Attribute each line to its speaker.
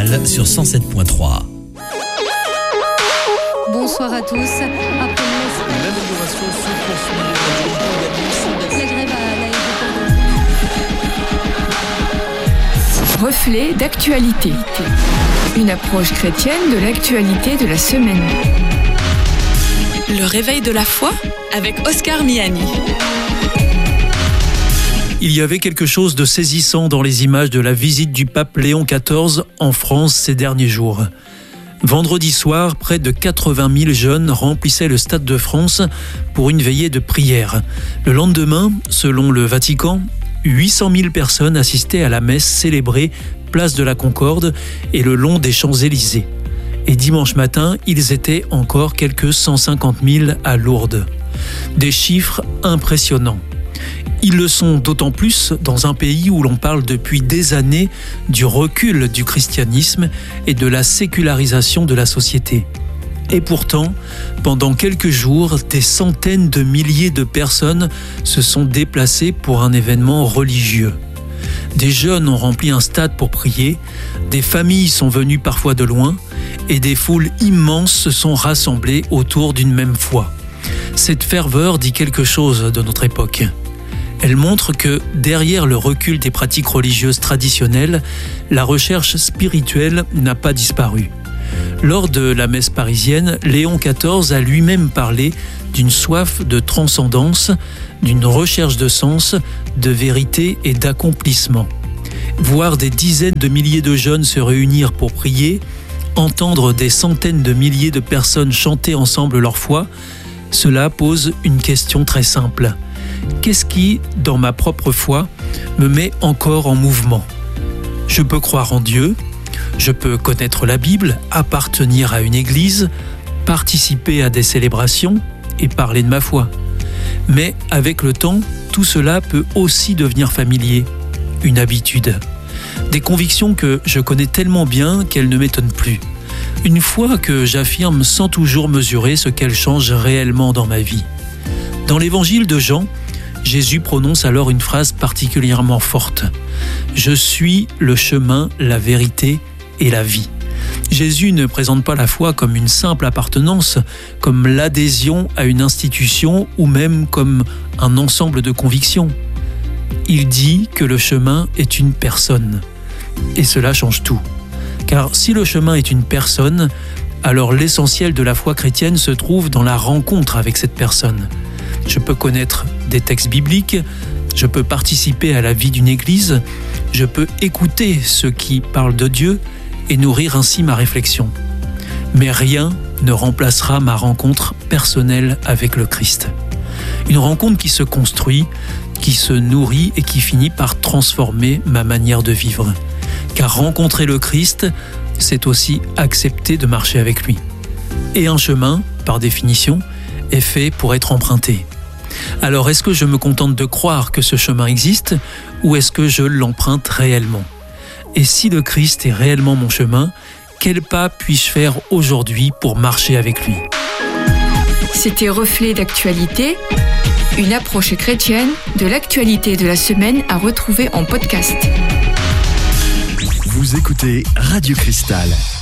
Speaker 1: Cristal sur 107.3.
Speaker 2: Bonsoir à tous. Après
Speaker 3: l'amélioration se poursuit.
Speaker 2: la grève à l'aéroport.
Speaker 4: Reflet d'actualité. Une approche chrétienne de l'actualité de la semaine.
Speaker 5: Le réveil de la foi avec Oscar Miani.
Speaker 6: Il y avait quelque chose de saisissant dans les images de la visite du pape Léon XIV en France ces derniers jours. Vendredi soir, près de 80 000 jeunes remplissaient le Stade de France pour une veillée de prière. Le lendemain, selon le Vatican, 800 000 personnes assistaient à la messe célébrée place de la Concorde et le long des Champs-Élysées. Et dimanche matin, ils étaient encore quelques 150 000 à Lourdes. Des chiffres impressionnants. Ils le sont d'autant plus dans un pays où l'on parle depuis des années du recul du christianisme et de la sécularisation de la société. Et pourtant, pendant quelques jours, des centaines de milliers de personnes se sont déplacées pour un événement religieux. Des jeunes ont rempli un stade pour prier, des familles sont venues parfois de loin, et des foules immenses se sont rassemblées autour d'une même foi. Cette ferveur dit quelque chose de notre époque. Elle montre que, derrière le recul des pratiques religieuses traditionnelles, la recherche spirituelle n'a pas disparu. Lors de la messe parisienne, Léon XIV a lui-même parlé d'une soif de transcendance, d'une recherche de sens, de vérité et d'accomplissement. Voir des dizaines de milliers de jeunes se réunir pour prier, entendre des centaines de milliers de personnes chanter ensemble leur foi, cela pose une question très simple. Qu'est-ce qui, dans ma propre foi, me met encore en mouvement ? Je peux croire en Dieu, je peux connaître la Bible, appartenir à une église, participer à des célébrations et parler de ma foi. Mais avec le temps, tout cela peut aussi devenir familier, une habitude. Des convictions que je connais tellement bien qu'elles ne m'étonnent plus. Une foi que j'affirme sans toujours mesurer ce qu'elle change réellement dans ma vie. Dans l'évangile de Jean, Jésus prononce alors une phrase particulièrement forte. « Je suis le chemin, la vérité et la vie ». Jésus ne présente pas la foi comme une simple appartenance, comme l'adhésion à une institution ou même comme un ensemble de convictions. Il dit que le chemin est une personne. Et cela change tout. Car si le chemin est une personne, alors l'essentiel de la foi chrétienne se trouve dans la rencontre avec cette personne. Je peux connaître des textes bibliques, je peux participer à la vie d'une église, je peux écouter ceux qui parlent de Dieu et nourrir ainsi ma réflexion. Mais rien ne remplacera ma rencontre personnelle avec le Christ. Une rencontre qui se construit, qui se nourrit et qui finit par transformer ma manière de vivre. Car rencontrer le Christ, c'est aussi accepter de marcher avec lui. Et un chemin, par définition, est fait pour être emprunté. Alors, est-ce que je me contente de croire que ce chemin existe ou est-ce que je l'emprunte réellement ? Et si le Christ est réellement mon chemin, quel pas puis-je faire aujourd'hui pour marcher avec lui ?
Speaker 4: C'était Reflet d'actualité, une approche chrétienne de l'actualité de la semaine à retrouver en podcast.
Speaker 3: Vous écoutez Radio Cristal.